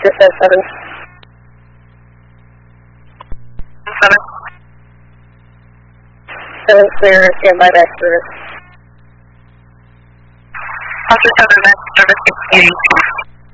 says 7. 7. 7 clear, standby back service. Officer 7, back service 680.